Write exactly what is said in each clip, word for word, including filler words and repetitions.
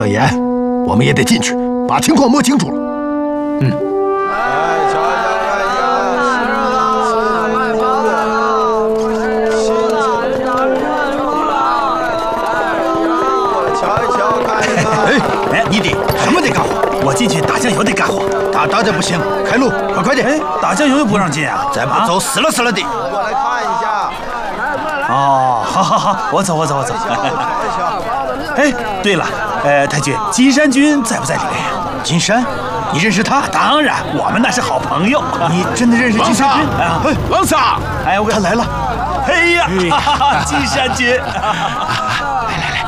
老严，我们也得进去，把情况摸清楚了。嗯。哎，瞧瞧看哎哎，你得什么得干活？我进去打酱油得干活， 打打这不行，开路，快快点！ 哎，打酱油又不让进啊？ 再不走，死了死了的！ 过来看一下。 哦，好好好，我走我走我走。哎，对了，呃，太君，金山君在不在里面？ 金山，你认识他？ 当然，我们那是好朋友。 你真的认识金山君？ 啊， 王萨， 哎，我他来了。 哎呀，金山君，来来来，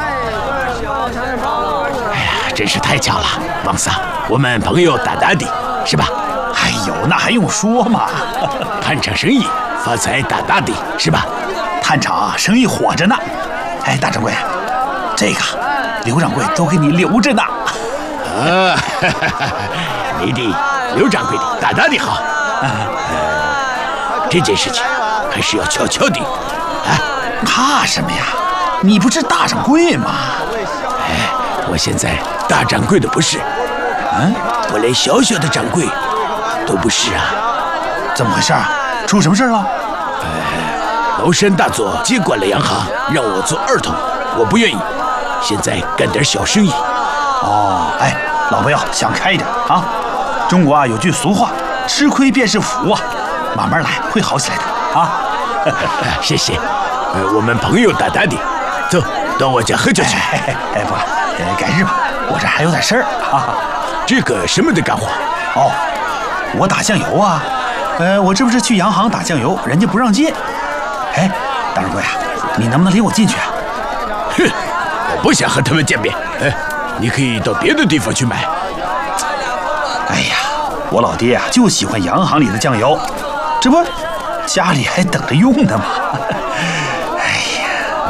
哎呀，真是太巧了，王萨，我们朋友大大的，是吧？ 哎呦，那还用说嘛？ 探场生意发财大大的，是吧？ 探场生意火着呢。哎，大掌柜，这个刘掌柜都给你留着呢。 啊，你的刘掌柜的大大的好。呃，这件事情还是要悄悄的。啊， 怕什么呀？你不是大掌柜吗？ 哎，我现在大掌柜的不是，嗯，我连小小的掌柜都不是啊。 怎么回事？出什么事了？ 崂山大佐接管了洋行，让我做二头，我不愿意。现在干点小生意。 哦，哎，老伯要想开一点啊！中国啊有句俗话，吃亏便是福啊，慢慢来会好起来的啊！ 谢谢，呃，我们朋友大大的，走到我家喝酒去。 哎, 哎, 哎不，呃，改日吧，我这还有点事儿啊。 这个什么的干活？ 哦，我打酱油啊，呃，我这不是去洋行打酱油，人家不让进。哎，大掌柜啊，你能不能领我进去啊？ 哼，我不想和他们见面。哎，你可以到别的地方去买。 哎呀，我老爹啊就喜欢洋行里的酱油，这不家里还等着用呢嘛。哎呀，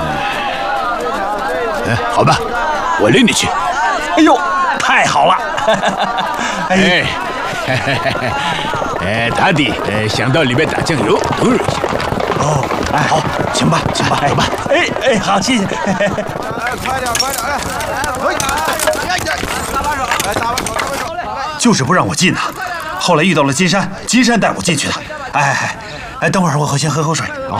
哎，好吧，我领你去。 哎呦，太好了！ 哎，哎，大弟，呃，想到里面打酱油，等我一下。 哦，哎，好，行吧，行吧，走吧。哎哎，好，谢谢。 哎，快点，快点，来，来，搭把手，来，搭把手，搭把手。 就是不让我进呐。后来遇到了金山，金山带我进去的。哎哎哎，等会儿我先喝口水。好。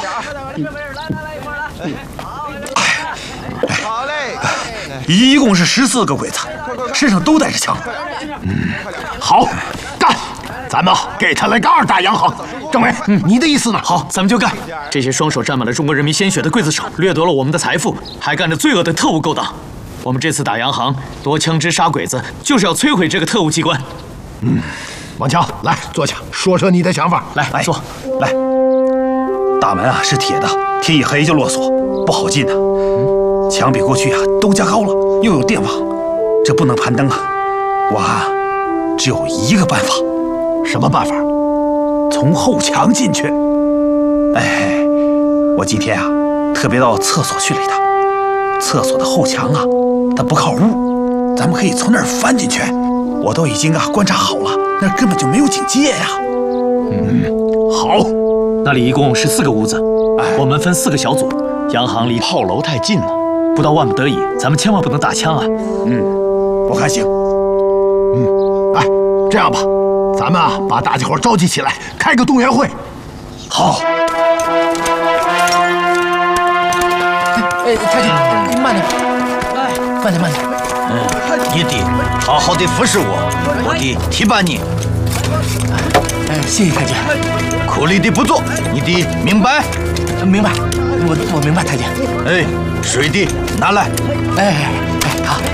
好嘞。 一共是十四个鬼子，身上都带着枪。 嗯，好，干！咱们给他来个二打洋行。政委，嗯，你的意思呢？ 好，咱们就干。这些双手沾满了中国人民鲜血的刽子手，掠夺了我们的财富，还干着罪恶的特务勾当。我们这次打洋行，夺枪支杀鬼子，就是要摧毁这个特务机关。 嗯，王强，来坐下，说说你的想法。 来，来坐。 来，大门啊是铁的，天一黑就落锁，不好进呐。墙比过去啊都加高了，又有电网，这不能攀登啊。我啊只有一个办法。 什么办法？ 从后墙进去。哎，我今天啊特别到厕所去了一趟，厕所的后墙啊它不靠屋，咱们可以从那儿翻进去。我都已经啊观察好了，那根本就没有警戒呀。 嗯，好， 那里一共是四个屋子，哎，我们分四个小组。洋行离炮楼太近了，不到万不得已，咱们千万不能打枪啊。 嗯，我看行。 嗯，哎，这样吧。咱们啊，把大家伙召集起来，开个动员会。 好。 哎，太君，慢点，哎，慢点，慢点。 嗯，你得好好的服侍我，我得提拔你。 哎，谢谢太君。 苦力的不做，你得明白。 明白，我我明白，太君。 哎，水的拿来。 哎哎哎，好。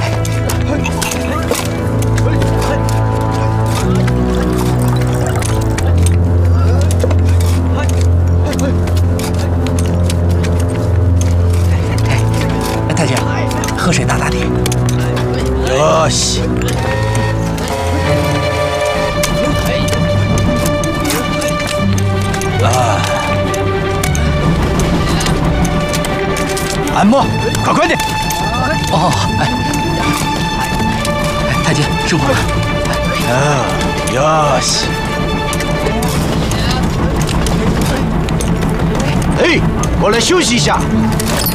喝水大大的。 よし。啊！按摩，快快点！ 哦，哎，哎，太君，师傅。 啊，よし。哎，过来休息一下。